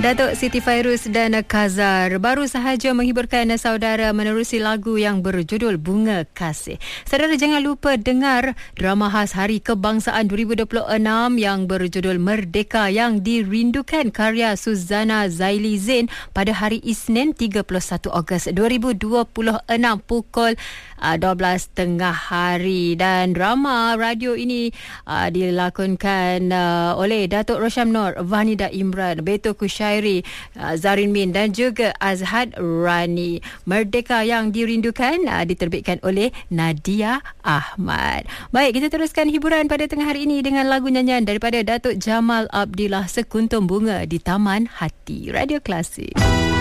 Datuk Siti Fairuz dan Kazar baru sahaja menghiburkan saudara menerusi lagu yang berjudul Bunga Kasih. Saudara jangan lupa dengar drama khas Hari Kebangsaan 2026 yang berjudul Merdeka yang dirindukan karya Suzana Zaili Zain pada hari Isnin 31 Ogos 2026 pukul 12.30 hari. Dan drama radio ini dilakonkan oleh Datuk Roshamnor, Vanida Imran, Beto Kushairi, Zarin Min dan juga Azhad Rani. Merdeka yang dirindukan diterbitkan oleh Nadia Ahmad. Baik, kita teruskan hiburan pada tengah hari ini dengan lagu nyanyian daripada Datuk Jamal Abdillah, Sekuntum Bunga di Taman Hati. Radio Klasik.